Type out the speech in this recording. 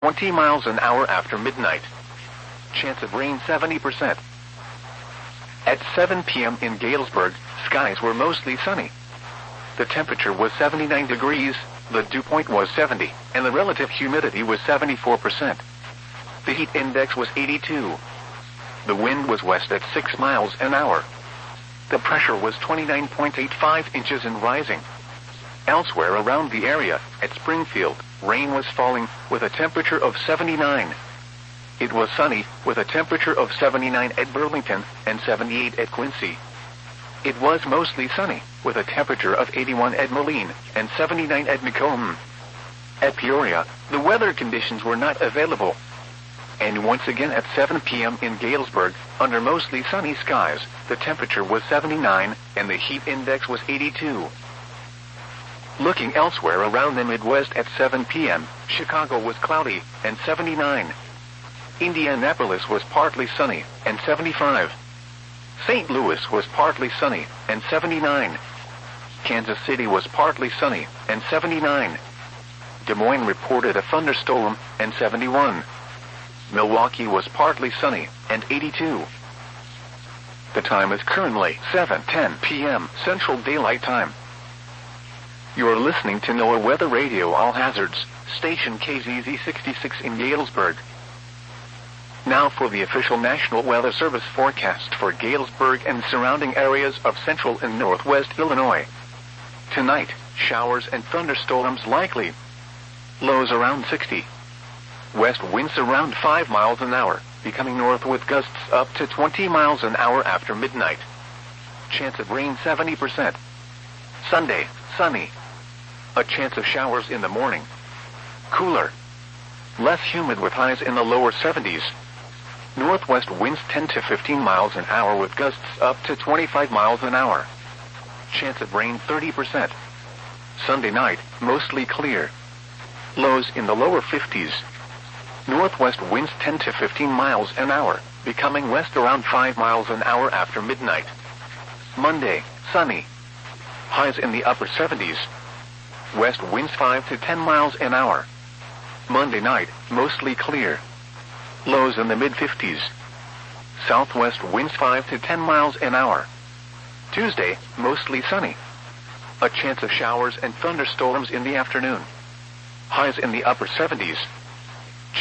20 miles an hour after midnight. Chance of rain 70%. At 7 p.m. in Galesburg, skies were mostly sunny. The temperature was 79 degrees, the dew point was 70, and the relative humidity was 74%. The heat index was 82. The wind was west at 6 miles an hour. The pressure was 29.85 inches and rising. Elsewhere around the area, at Springfield, rain was falling with a temperature of 79. It was sunny with a temperature of 79 at Burlington and 78 at Quincy. It was mostly sunny with a temperature of 81 at Moline and 79 at Macomb. At Peoria, the weather conditions were not available. And once again at 7 p.m. in Galesburg, under mostly sunny skies, the temperature was 79 and the heat index was 82. Looking elsewhere around the Midwest at 7 p.m., Chicago was cloudy and 79. Indianapolis was partly sunny and 75. St. Louis was partly sunny and 79. Kansas City was partly sunny and 79. Des Moines reported a thunderstorm and 71. Milwaukee was partly sunny and 82. The time is currently 7:10 p.m. Central Daylight Time. You are listening to NOAA Weather Radio All Hazards, station KZZ 66 in Galesburg. Now for the official National Weather Service forecast for Galesburg and surrounding areas of central and northwest Illinois. Tonight, showers and thunderstorms likely. Lows around 60. West winds around 5 miles an hour, becoming north with gusts up to 20 miles an hour after midnight. Chance of rain 70%. Sunday, sunny. A chance of showers in the morning. Cooler. Less humid with highs in the lower 70s. Northwest winds 10 to 15 miles an hour with gusts up to 25 miles an hour. Chance of rain 30%. Sunday night, mostly clear. Lows in the lower 50s. Northwest winds 10 to 15 miles an hour, becoming west around 5 miles an hour after midnight. Monday, sunny. Highs in the upper 70s. West winds 5 to 10 miles an hour. Monday night, mostly clear. Lows in the mid-50s. Southwest winds 5 to 10 miles an hour. Tuesday, mostly sunny. A chance of showers and thunderstorms in the afternoon. Highs in the upper 70s.